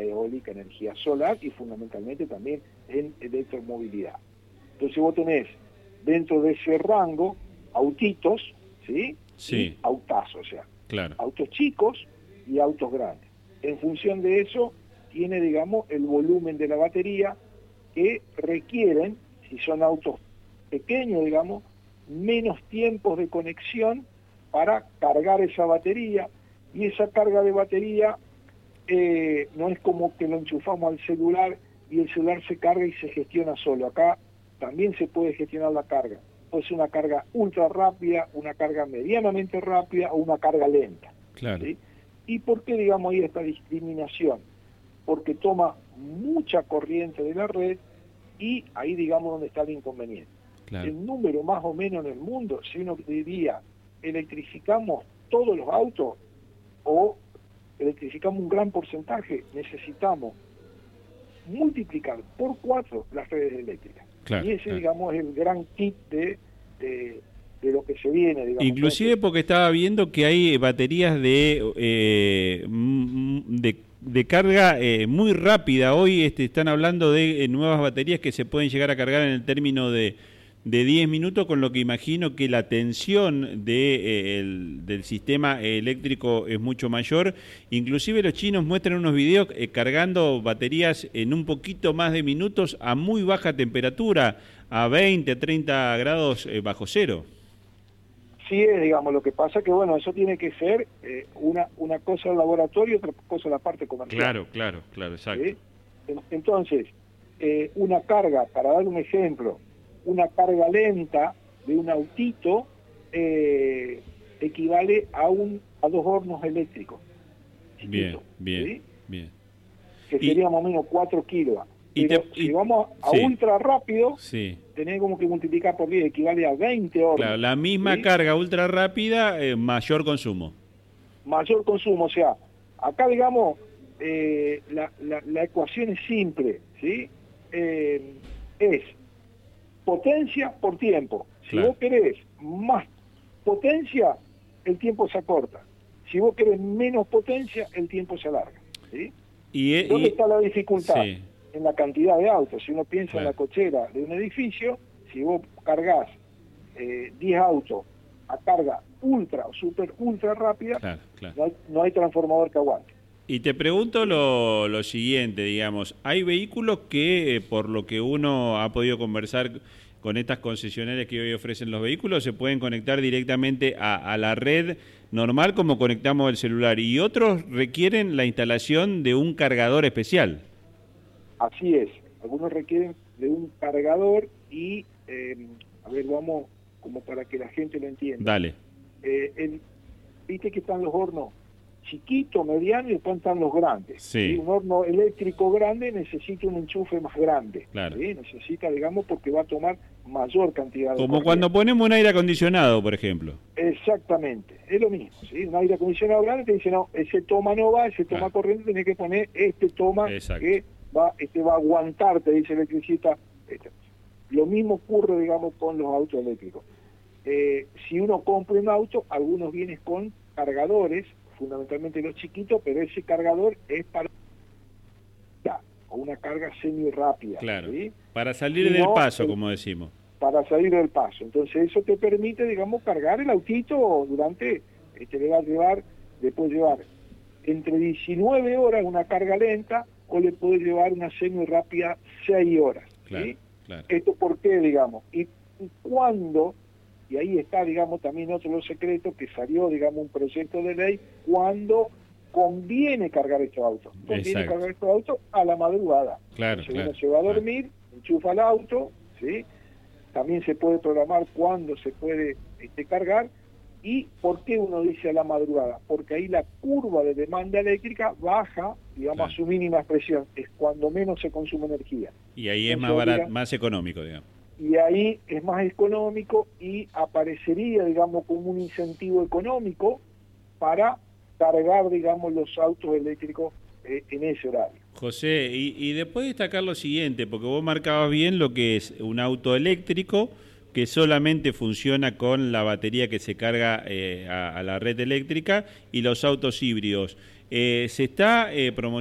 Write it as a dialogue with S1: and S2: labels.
S1: eólica, energía solar y fundamentalmente también en electromovilidad. Entonces vos tenés dentro de ese rango autitos, ¿sí?
S2: Sí.
S1: Y autazos, o sea,
S2: Claro.
S1: autos chicos y autos grandes. En función de eso tiene, digamos, el volumen de la batería que requieren, si son autos pequeños, digamos, menos tiempos de conexión para cargar esa batería, y esa carga de batería no es como que lo enchufamos al celular y el celular se carga y se gestiona solo. Acá también se puede gestionar la carga. Puede ser una carga ultra rápida, una carga medianamente rápida o una carga lenta.
S2: Claro.
S1: ¿Sí? ¿Y por qué, digamos, hay esta discriminación? Porque toma mucha corriente de la red y ahí, digamos, donde está el inconveniente.
S2: Claro.
S1: El número más o menos en el mundo, si uno diría, electrificamos todos los autos o electrificamos un gran porcentaje, necesitamos multiplicar por 4 las redes eléctricas.
S2: Claro,
S1: y ese,
S2: claro.
S1: digamos, es el gran kit de lo que se viene, digamos.
S2: Inclusive porque estaba viendo que hay baterías de carga muy rápida. Hoy están hablando de nuevas baterías que se pueden llegar a cargar en el término de 10 minutos, con lo que imagino que la tensión del sistema eléctrico es mucho mayor. Inclusive los chinos muestran unos videos cargando baterías en un poquito más de minutos a muy baja temperatura, a 20, 30 grados bajo cero.
S1: Sí es, digamos, lo que pasa que, bueno, eso tiene que ser una cosa el laboratorio y otra cosa la parte comercial.
S2: Claro, exacto.
S1: ¿Sí? Entonces, una carga, para dar un ejemplo, una carga lenta de un autito equivale a 2 hornos eléctricos.
S2: Bien,
S1: ¿sí?
S2: bien.
S1: Que sería más o menos 4 kilos. Pero si vamos a
S2: sí,
S1: ultra rápido,
S2: sí,
S1: tenés como que multiplicar por 10, equivale a 20 hornos.
S2: Claro, la misma
S1: ¿sí?
S2: carga ultra rápida, mayor consumo.
S1: Mayor consumo, o sea, acá, digamos, la ecuación es simple, ¿sí? Es potencia por tiempo. Si
S2: Claro.
S1: vos querés más potencia, el tiempo se acorta. Si vos querés menos potencia, el tiempo se alarga. ¿Sí? ¿Dónde está la dificultad?
S2: Sí.
S1: En la cantidad de autos. Si uno piensa
S2: Claro.
S1: en la cochera de un edificio, si vos cargas 10 autos a carga ultra o super ultra rápida,
S2: claro.
S1: No hay transformador que aguante.
S2: Y te pregunto lo siguiente, digamos, hay vehículos que, por lo que uno ha podido conversar con estas concesionarias que hoy ofrecen los vehículos, se pueden conectar directamente a la red normal como conectamos el celular, y otros requieren la instalación de un cargador especial.
S1: Así es, algunos requieren de un cargador y, a ver, vamos como para que la gente lo entienda.
S2: Dale.
S1: Viste que están los hornos chiquitos, medianos y después están los grandes.
S2: Sí.
S1: ¿Sí? Un horno eléctrico grande necesita un enchufe más grande.
S2: Claro.
S1: ¿Sí? Necesita, digamos, porque va a tomar mayor cantidad de
S2: Como
S1: corriente.
S2: cuando ponemos un aire acondicionado, por ejemplo.
S1: Exactamente, es lo mismo. ¿Sí? Un aire acondicionado grande te dice, no, ese toma no va, ese toma corriente, tenés que poner este toma.
S2: Exacto.
S1: Que va a aguantar, te dice el electricista. Lo mismo ocurre, digamos, con los autos eléctricos. Si uno compra un auto, algunos vienen con cargadores, fundamentalmente los chiquitos, pero ese cargador es para o una carga semi rápida.
S2: Claro,
S1: ¿sí?
S2: para salir del paso, como decimos.
S1: Para salir del paso. Entonces eso te permite, digamos, cargar el autito durante, le va a llevar, le puede llevar entre 19 horas una carga lenta, o le puede llevar una semi rápida 6 horas.
S2: Claro,
S1: ¿sí?
S2: claro.
S1: ¿Esto por qué, digamos? Y cuando, y ahí está, digamos, también otro de los secretos que salió, digamos, un proyecto de ley, cuando conviene cargar estos autos. Conviene cargar estos autos a la madrugada.
S2: Claro,
S1: Entonces, uno se va a dormir, enchufa el auto, ¿sí? También se puede programar cuándo se puede cargar. ¿Y por qué uno dice a la madrugada? Porque ahí la curva de demanda eléctrica baja, digamos, a su mínima expresión. Es cuando menos se consume energía.
S2: Y ahí es más barato, más económico, digamos.
S1: Y ahí es más económico y aparecería, digamos, como un incentivo económico para cargar, digamos, los autos eléctricos en ese horario.
S2: José, y después destacar lo siguiente, porque vos marcabas bien lo que es un auto eléctrico que solamente funciona con la batería que se carga a la red eléctrica, y los autos híbridos. Se está promocionando